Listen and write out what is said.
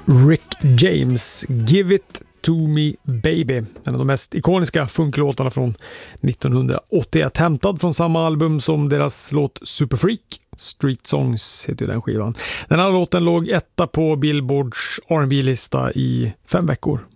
Rick James, Give It To Me Baby, en av de mest ikoniska funklåtarna från 1981, hämtad från samma album som deras låt Superfreak. Street Songs heter ju den skivan. Den här låten låg etta på Billboards R&B-lista i 5 veckor.